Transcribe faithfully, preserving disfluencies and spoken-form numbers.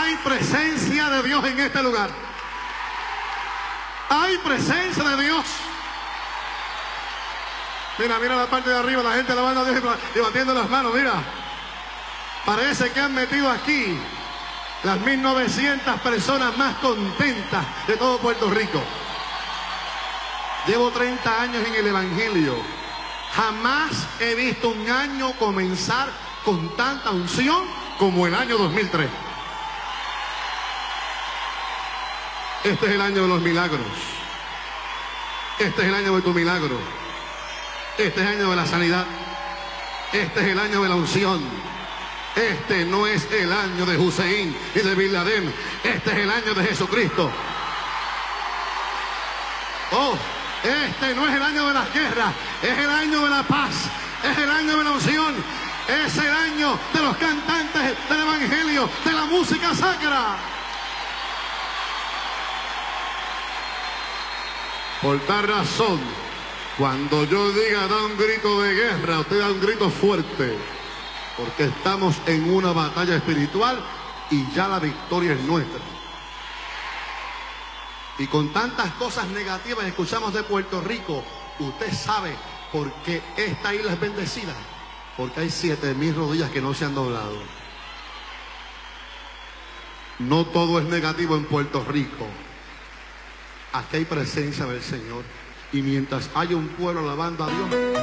Hay presencia de Dios en este lugar. Hay presencia de Dios. Mira, mira la parte de arriba, la gente alabando a Dios y batiendo las manos, mira. Parece que han metido aquí las mil novecientas personas más contentas de todo Puerto Rico. Llevo treinta años en el Evangelio. Jamás he visto un año comenzar con tanta unción como el año dos mil tres. Este es el año de los milagros. Este es el año de tu milagro. Este es el año de la sanidad. Este es el año de la unción. Este no es el año de Hussein y de Bin Laden. Este es el año de Jesucristo. Oh, este no es el año de las guerras. Es el año de la paz. Es el año de la unción. Es el año de los cantantes del Evangelio, de la música sacra. Por tal razón, cuando yo diga da un grito de guerra, usted da un grito fuerte, porque estamos en una batalla espiritual y ya la victoria es nuestra. Y con tantas cosas negativas que escuchamos de Puerto Rico, usted sabe por qué esta isla es bendecida, porque hay siete mil rodillas que no se han doblado. No todo es negativo en Puerto Rico. Aquí hay presencia del Señor. Y mientras haya un pueblo alabando a Dios,